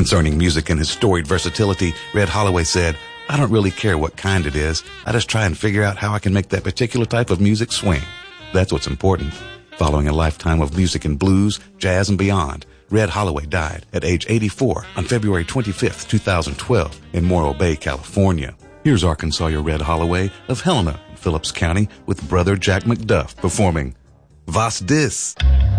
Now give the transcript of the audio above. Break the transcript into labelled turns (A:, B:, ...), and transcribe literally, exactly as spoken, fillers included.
A: Concerning music and his storied versatility, Red Holloway said, "I don't really care what kind it is. I just try and figure out how I can make that particular type of music swing. That's what's important." Following a lifetime of music and blues, jazz, and beyond, Red Holloway died at age eighty-four on February twenty-fifth, two thousand twelve in Morro Bay, California. Here's Arkansas Red Holloway of Helena in Phillips County with brother Jack McDuff performing Was Dis.